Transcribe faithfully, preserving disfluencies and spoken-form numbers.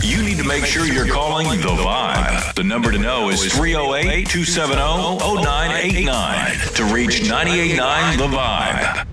you need to make sure you're calling The Vibe. The number to know is three oh eight, two seven zero, zero nine eight nine to reach nine eight nine The Vibe.